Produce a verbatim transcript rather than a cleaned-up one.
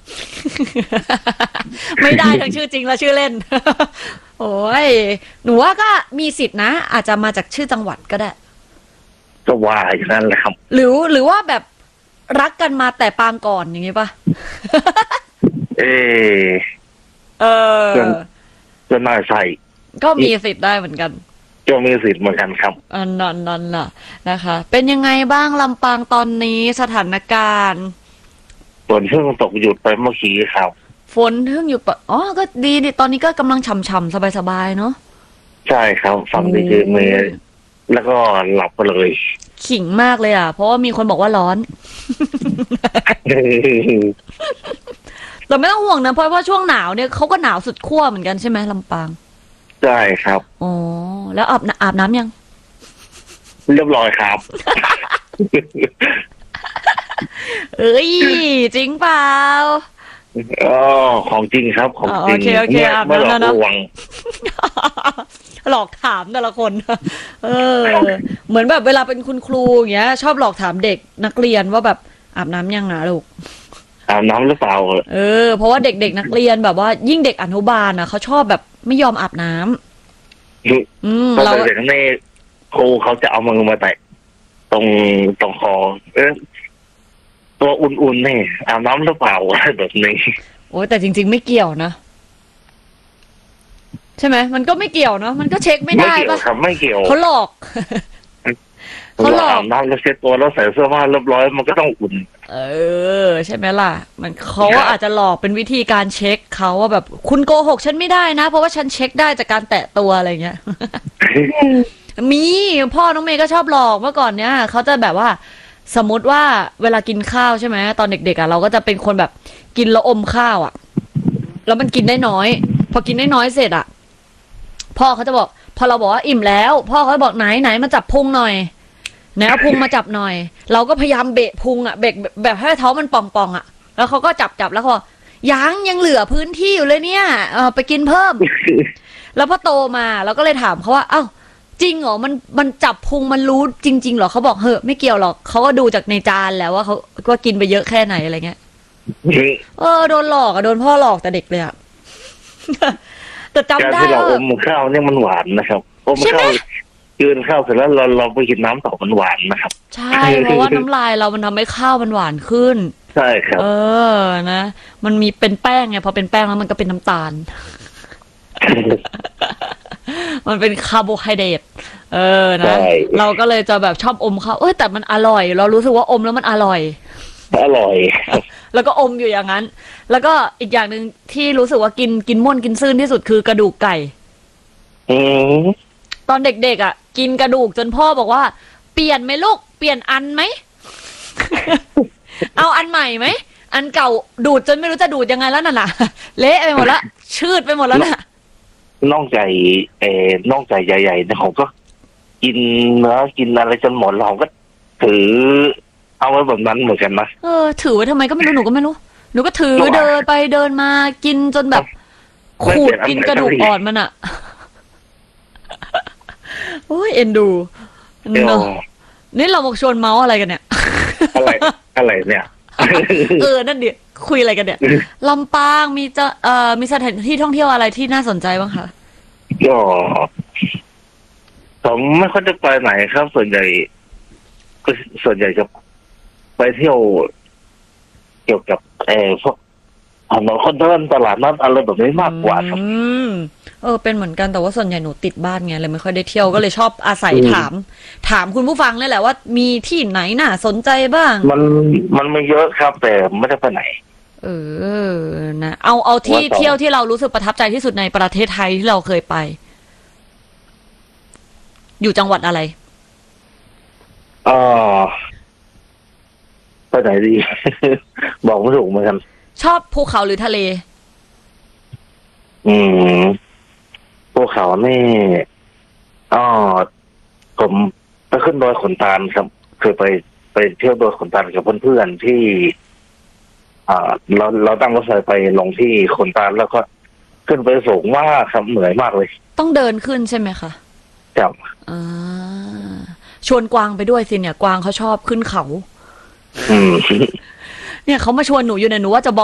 ไม่ได้ทั้งชื่อจริงและชื่อเล่น โอ้ยหนูว่าก็มีสิทธินะอาจจะมาจากชื่อจังหวัดก็ได้ก็ว่าอย่างนั้นแหละครับหรือหรือว่าแบบรักกันมาแต่ปางก่อนอย่างงี้ป่ะเออเออก็น่าใช่ก็มีสิทธิ์ได้เหมือนกันก็มีสิทธิ์เหมือนกันครับอันนั้นนั่นน่ะนะคะเป็นยังไงบ้างลำปางตอนนี้สถานการณ์ฝนเพิ่งตกหยุดไปเมื่อกี้ครับฝนเพิ่งอยู่ปะอ๋อก็ดีดิตอนนี้ก็กำลังฉ่ำๆสบายๆเนาะใช่ครับฟังดีเจเมย์แล้วก็หลับไปเลยขิงมากเลยอ่ะเพราะว่ามีคนบอกว่าร้อน แต่ไม่ต้องห่วงนะเพราะว่าช่วงหนาวเนี่ยเขาก็หนาวสุดขั้วเหมือนกันใช่ไหมลำปางใช่ครับอ๋อแล้วอาบอาบน้ำยังเรียบร้อยครับเอ้ยจริงเปล่าอ๋อของจริงครับของจริงโอเคโอเคอาบน้ำแล้วนะหลอกถามแต่ละคนเออเหมือนแบบเวลาเป็นคุณครูอย่างเงี้ยชอบหลอกถามเด็กนักเรียนว่าแบบอาบน้ำยังนะลูกอาบน้ำหรือเปล่าเออเพราะว่าเด็กๆนักเรียนแบบว่ายิ่งเด็กอนุบาลนะเขาชอบแบบไม่ยอมอาบน้ำอืมเราเด็กนี่ครูเขาจะเอามือมาแตะตรงตรงคอเออตัวอุ่นๆนี่อาบน้ำหรือเปล่าอะไรแบบนี้โอ้แต่จริงๆไม่เกี่ยวนะใช่ไหมมันก็ไม่เกี่ยวเนาะมันก็เช็คไม่ได้ป่ะครับไม่เกี่ยวเขาหลอกเขาหลอกอาบน้ำแล้วเช็ดตัวแล้วใส่เสื้อผ้าเรียบร้อยมันก็ต้องอุ่นเออใช่ไหมล่ะมันเขาอาจจะหลอกเป็นวิธีการเช็คเขาว่าแบบคุณโกหกฉันไม่ได้นะเพราะว่าฉันเช็คได้จากการแตะตัวอะไรเงี้ย มีพ่อน้องเมย์ก็ชอบหลอกเมื่อก่อนเนี้ยเขาจะแบบว่าสมมติว่าเวลากินข้าวใช่ไหมตอนเด็กๆอ่ะเราก็จะเป็นคนแบบกินแล้วอมข้าวอ่ะแล้วมันกินได้น้อยพอกินได้น้อยเสร็จอ่ะพ่อเขาจะบอกพอเราบอกว่าอิ่มแล้วพ่อเขาบอกไหนไหนมาจับพุงหน่อยไหนเอาพุงมาจับหน่อยเราก็พยายามเบะพุงอ่ะเบะแบบให้ท้องมันป่องๆอ่ะแล้วเขาก็จับจับแล้วก็ยังยังเหลือพื้นที่อยู่เลยเนี่ยเออไปกินเพิ่ม แล้วพอโตมาเราก็เลยถามเขาว่าเอ้าจริงเหรอมันมันจับพุงมันรู้จริงๆเหรอเขาบอกเฮ้ยไม่เกี่ยวหรอกเขาก็ดูจากในจานแล้วว่าเขาว่ากินไปเยอะแค่ไหนอะไรเงี้ยเออโดนหลอกอะโดนพ่อหลอกแต่เด็กเลยอะแต่จำได้ว่าเราอมข้าวเนี่ยมันหวานนะครับอมข้าวยืนข้าวเสร็จแล้วเราเราไปกินน้ำต่อมันหวานนะครับใช่เพราะว่าน้ำลายเรามันทำให้ข้าวมันหวานขึ้นใช่ครับเออนะมันมีเป็นแป้งไงพอเป็นแป้งแล้วมันก็เป็นน้ำตาล มันเป็นคาร์โบไฮเดรตเออนะเราก็เลยจะแบบชอบอมเขาเอ้ยแต่มันอร่อยเรารู้สึกว่าอมแล้วมันอร่อยอร่อยแล้วก็อมอยู่อย่างนั้นแล้วก็อีกอย่างหนึ่งที่รู้สึกว่ากินกินม่วนกินซื่นที่สุดคือกระดูกไก่อืมตอนเด็กๆอ่ะกินกระดูกจนพ่อบอกว่าเปลี่ยนไหมลูกเปลี่ยนอันไหม เอาอันใหม่ไหมอันเก่าดูดจนไม่รู้จะดูดยังไงแล้วน่ะน่ะเละไปหมดละชืดไปหมดแล้วน่ะน่องใจเออน่องใจใหญ่ๆเนี่ยผมก็กินเนื้อกินอะไรจนหมดเราก็ถือเอาไว้แบบนั้นเหมือนกันนะเออถือไว้ทำไมก็ไม่รู้หนูก็ไม่รู้หนูก็ถือเดินไปเดินมากินจนแบบขูดกินกระดูกอ่อนมันอ่ะโอ้ยเอ็นดูเนาะนี่เราบอกชวนเมาส์อะไรกันเนี่ยอะไรอะไรเนี่ยเออนั่นดิคุยอะไรกันเนี่ยลำปางมีจะเอ่อมีสถานที่ท่องเที่ยวอะไรที่น่าสนใจบ้างคะก็ผมไม่ค่อยได้ไปไหนครับส่วนใหญ่ก็ส่วนใหญ่จะไปเที่ยวเกี่ยวกับเออพวกถนนคนเดินตลาดนัดอะไรแบบนี้มากกว่าครับอืมเออเป็นเหมือนกันแต่ว่าส่วนใหญ่หนูติดบ้านไงเลยไม่ค่อยได้เที่ยวก็เลยชอบอาศัยถามถามคุณผู้ฟังเลยแหละว่ามีที่ไหนน่ะสนใจบ้างมันมันไม่เยอะครับแต่ไม่ได้ไปไหนเออนะเอาเอาที่เที่ยวที่เรารู้สึกประทับใจที่สุดในประเทศไทยที่เราเคยไปอยู่จังหวัดอะไรอ๋อไปไหนดี บอกไม่ถูกเหมือนกันชอบภูเขาหรือทะเลอืมภูเขานี่อ๋อผมไปขึ้นดอยขนตาลครับเคยไปไปเที่ยวดอยขนตาลกับเพื่อนๆที่อ่าเราเราตั้งรถไฟไปลงที่ขนตาลแล้วก็ขึ้นไปสูงมากครับเหนื่อยมากเลยต้องเดินขึ้นใช่ไหมคะครับอ่าชวนกวางไปด้วยสิเนี่ยกวางเขาชอบขึ้นเขาอืมเนี่ยเขามาชวนหนูอยู่เนี่ยหนูว่าจะบอก